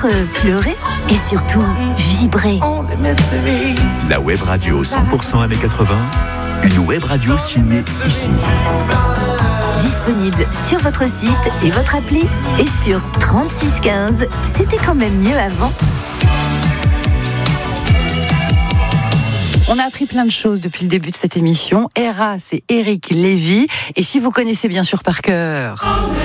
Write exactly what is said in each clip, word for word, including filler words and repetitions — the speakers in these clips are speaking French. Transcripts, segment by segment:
pleurer et surtout vibrer. La web radio cent pour cent années quatre-vingts, une web radio signée ici. Disponible sur votre site et votre appli et sur trente-six quinze. C'était quand même mieux avant. On a appris plein de choses depuis le début de cette émission. Héra, c'est Éric Lévy. Et si vous connaissez bien sûr par cœur...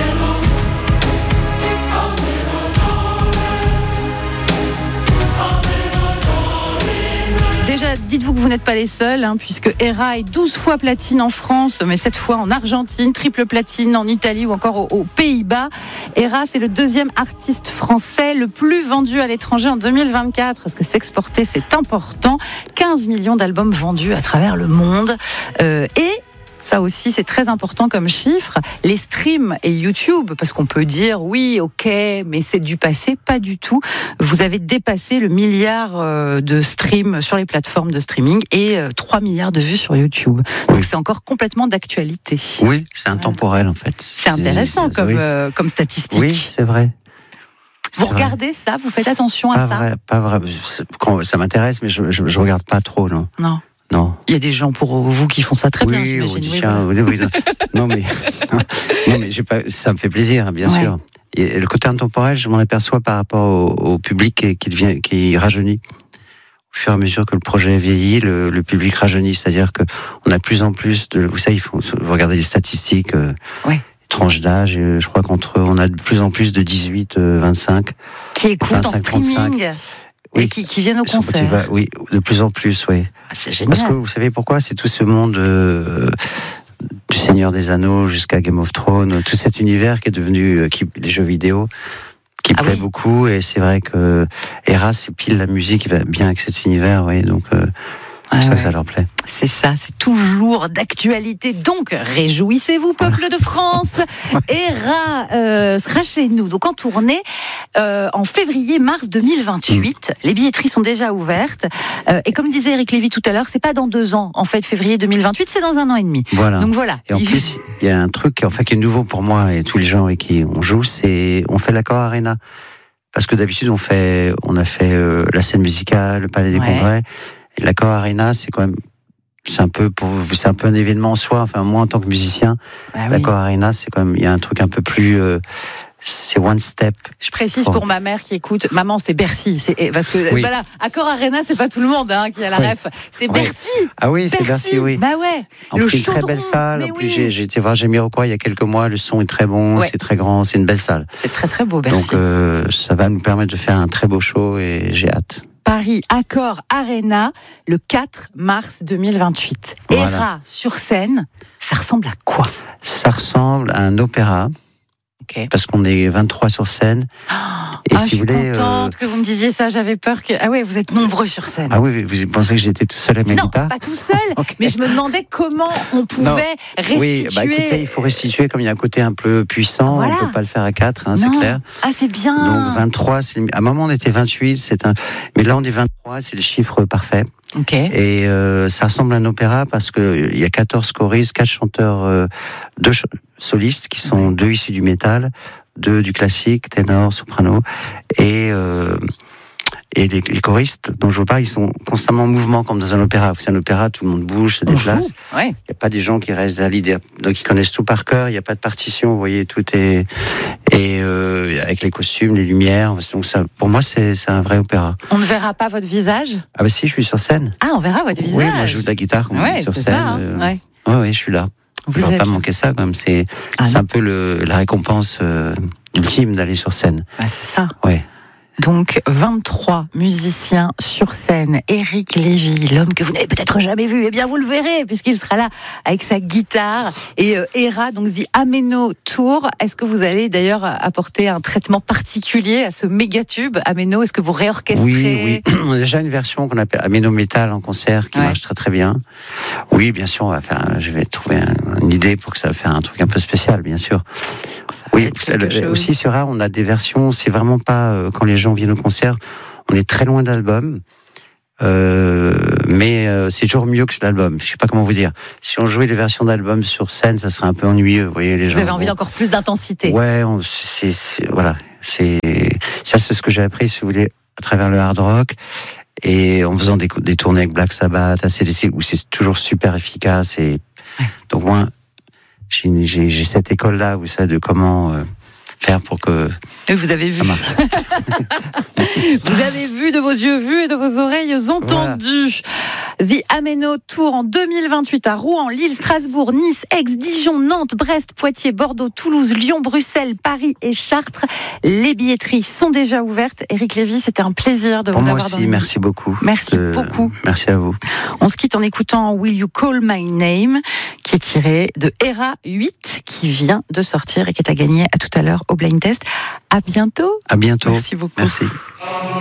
Déjà, dites-vous que vous n'êtes pas les seuls, hein, puisque Héra est douze fois platine en France, mais cette fois en Argentine, triple platine en Italie ou encore aux, aux Pays-Bas. Héra, c'est le deuxième artiste français le plus vendu à l'étranger en deux mille vingt-quatre. Parce que s'exporter, c'est important. quinze millions d'albums vendus à travers le monde. Euh, et... Ça aussi, c'est très important comme chiffre. Les streams et YouTube, parce qu'on peut dire, oui, ok, mais c'est du passé, pas du tout. Vous avez dépassé le milliard de streams sur les plateformes de streaming et trois milliards de vues sur YouTube. Donc oui. C'est encore complètement d'actualité. Oui, c'est intemporel en fait. C'est intéressant c'est, comme, oui. euh, comme statistique. Oui, c'est vrai. Vous c'est regardez vrai. Ça, vous faites attention pas à ça vrai, Pas vrai, quand ça m'intéresse, mais je ne regarde pas trop, non. Non. Non. Il y a des gens pour vous qui font ça très oui, bien, j'imagine. Oui, tiens, oui, oui, non. non, mais, non, mais j'ai pas, ça me fait plaisir, bien ouais. sûr. Et le côté intemporel, je m'en aperçois par rapport au, au public qui, qui, devient, qui rajeunit. Au fur et à mesure que le projet vieillit, le, le public rajeunit. C'est-à-dire qu'on a de plus en plus de... Vous savez, il faut regarder les statistiques, euh, ouais. tranches d'âge. Et je crois qu'entre on a de plus en plus de dix-huit à vingt-cinq. Qui écoutent en streaming. Oui, et qui, qui viennent au concert. Va, oui, de plus en plus, oui. Ah, c'est génial. Parce que vous savez pourquoi ? C'est tout ce monde euh, du Seigneur des Anneaux jusqu'à Game of Thrones, tout cet univers qui est devenu euh, qui, les jeux vidéo, qui ah plaît oui. beaucoup. Et c'est vrai que Héra, c'est pile la musique qui va bien avec cet univers, oui. Donc euh, ah ça, ouais. ça leur plaît. C'est ça, c'est toujours d'actualité. Donc, réjouissez-vous, peuple de France. Héra euh, sera chez nous, donc en tournée, euh, en février-mars deux mille vingt-huit. Mmh. Les billetteries sont déjà ouvertes. Euh, et comme disait Éric Lévy tout à l'heure, c'est pas dans deux ans. En fait, février deux mille vingt-huit, c'est dans un an et demi. Voilà. Donc voilà. Et en plus, il y a un truc en fait, qui est nouveau pour moi et tous les gens avec qui on joue, c'est on fait l'Accor Arena. Parce que d'habitude, on, fait, on a fait euh, la scène musicale, le Palais des ouais. Congrès. Et l'Accor Arena, c'est quand même, c'est un peu pour, c'est un peu un événement en soi. Enfin, moi, en tant que musicien, bah oui. l'Accor Arena, c'est quand même, il y a un truc un peu plus, euh, c'est one step. Je précise pour ma mère qui écoute, maman, c'est Bercy. C'est, parce que, oui. voilà, Accor Arena, c'est pas tout le monde, hein, qui a la oui. ref. C'est oui. Bercy. Ah oui, c'est Bercy, Bercy, oui. Bah ouais. En le plus, une très belle salle. En plus, oui. j'ai, j'ai été voir Jamiroquai il y a quelques mois. Le son est très bon, ouais. c'est très grand, c'est une belle salle. C'est très très beau, Bercy. Donc, euh, ça va nous permettre de faire un très beau show et j'ai hâte. Paris Accor Arena, le quatre mars deux mille vingt-huit. Voilà. Héra sur scène, ça ressemble à quoi ? Ça ressemble à un opéra. Okay. Parce qu'on est vingt-trois sur scène. Oh, et ah, si je vous suis voulez, contente euh... que vous me disiez ça. J'avais peur que. Ah ouais, vous êtes nombreux sur scène. Ah oui, vous pensez que j'étais tout seul avec ma non, guitare ? Non, pas tout seul. Okay. Mais je me demandais comment on pouvait non. restituer. Oui, bah écoutez, il faut restituer comme il y a un côté un peu puissant. Voilà. On peut pas le faire à quatre, hein, c'est clair. Ah, c'est bien. Donc vingt-trois. C'est... À un moment, on était vingt-huit. C'est un. Mais là, on est vingt-trois. C'est le chiffre parfait. Okay. Et euh, ça ressemble à un opéra parce que il y a quatorze choristes, quatre chanteurs, euh, deux ch- solistes qui sont ouais. deux issus du métal, deux du classique, ténor, soprano, et euh, et les, les choristes dont je vous parle, ils sont constamment en mouvement comme dans un opéra. C'est un opéra, tout le monde bouge, se déplace. Il ouais. n'y a pas des gens qui restent à l'idée, donc ils connaissent tout par cœur. Il n'y a pas de partition, vous voyez, tout est et euh, avec les costumes, les lumières. Donc ça, pour moi, c'est, c'est un vrai opéra. On ne verra pas votre visage ? Ah bah si, je suis sur scène. Ah, on verra votre visage. Oui, moi je joue de la guitare, comme ouais, on dit sur c'est scène. Ça, hein euh, ouais. ouais, ouais, je suis là. Vous ne va êtes... pas manquer ça, quand même. C'est, ah, c'est un peu le, la récompense euh, ultime d'aller sur scène. Ah, c'est ça. Ouais. Donc, vingt-trois musiciens sur scène. Éric Lévy, l'homme que vous n'avez peut-être jamais vu, eh bien, vous le verrez, puisqu'il sera là avec sa guitare. Et euh, Héra, donc, dit Ameno Tour. Est-ce que vous allez d'ailleurs apporter un traitement particulier à ce méga tube Ameno ? Est-ce que vous réorchestrez ? Oui, oui. On a déjà une version qu'on appelle Ameno Metal en concert qui ouais. marche très très bien. Oui, bien sûr, on va faire, je vais trouver un, une idée pour que ça va faire un truc un peu spécial, bien sûr. Oui, le, aussi sur Héra, on a des versions, c'est vraiment pas, euh, quand les gens viennent au concert, on est très loin d'album, euh, mais euh, c'est toujours mieux que l'album. Je sais pas comment vous dire. Si on jouait des versions d'album sur scène, ça serait un peu ennuyeux. Vous voyez, les gens. Vous avez envie bon, d'encore plus d'intensité. Ouais, on, c'est, c'est, voilà. C'est, Ça, c'est ce que j'ai appris, si vous voulez, à travers le hard rock. Et en faisant des, des tournées avec Black Sabbath, A C D C, où c'est toujours super efficace. Et donc moi, j'ai, j'ai, j'ai cette école-là, vous savez, de comment euh, faire pour que... Et vous avez vu. Vous avez vu de vos yeux vus et de vos oreilles entendues. Voilà. The Ameno Tour en deux mille vingt-huit à Rouen, Lille, Strasbourg, Nice, Aix, Dijon, Nantes, Brest, Poitiers, Bordeaux, Toulouse, Lyon, Bruxelles, Paris et Chartres. Les billetteries sont déjà ouvertes. Éric Lévy, c'était un plaisir de pour vous moi avoir aussi, dans le... merci beaucoup. Merci euh, beaucoup. Merci à vous. On se quitte en écoutant Will You Call My Name, qui est tiré de Era huit, qui vient de sortir et qui est à gagner à tout à l'heure au Blind Test. À bientôt. À bientôt. Merci beaucoup. Merci.